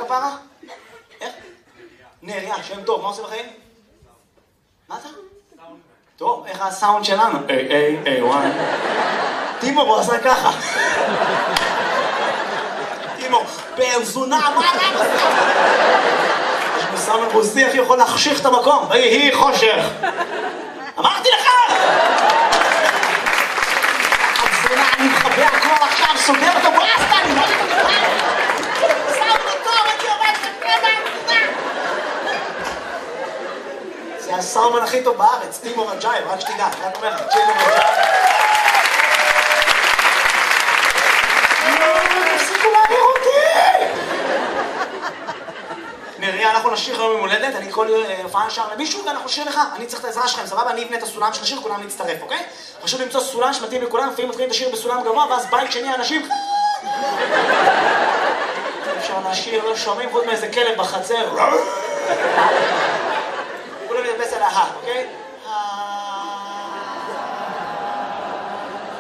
כפרה? איך? נריה, שם טוב, מה עושה בחיים? מה אתה? טוב, איך הסאונד שלנו? וואי. טימו, בוא עשה ככה. טימו, פרזונה, מה אתה עושה? יש מסאונד רוסי, איך יכול להחשיך את המקום? היא חושך. אמרתי לך! פרזונה, אני מחבא הכל עכשיו, סוגר אותו ברסטה, אני לא יודע. סאונד אותו, אני עובד כמה. זה הסאומן הכי טוב בארץ, טימו רג'ייב, רק שתדע, רק אומר לך, טימו רג'ייב. תפסיקו להעביר אותי! נריה, אנחנו נשאיר היום יום הולדת, אני כל הופעה נשאר למישהו ואנחנו נשאיר לך, אני צריך את העזרה שלכם, סבבה? אני אבנה את הסולם של השיר, כולם נצטרף, אוקיי? חשוב למצוא סולם שמתאים לכולם, לפעמים מתחילים את השיר בסולם גבוה, ואז בית שני האנשים... אפשר להשאיר, לא שומעים חוץ מאיזה כלב בחצר. כולם נדבס על ההר, אוקיי?